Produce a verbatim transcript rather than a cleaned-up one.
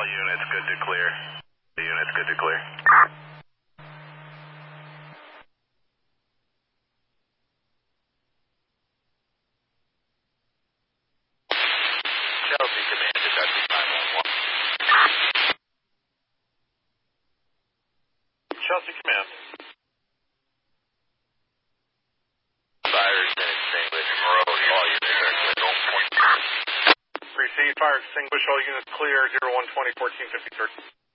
units good to clear. The units good to clear. Chelsea Command, Kentucky nine one one. Chelsea Command. Fire extinguished, Monroe, all units are clear. Receive, fire extinguished, all units clear, zero one twenty, fourteen fifty-three.